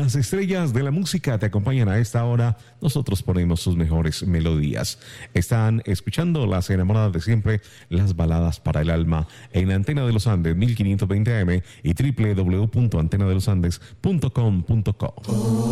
Las estrellas de la música te acompañan a esta hora. Nosotros ponemos sus mejores melodías. Están escuchando Las Enamoradas de Siempre, las baladas para el alma, en Antena de los Andes 1520 AM y www.antenadelosandes.com.co.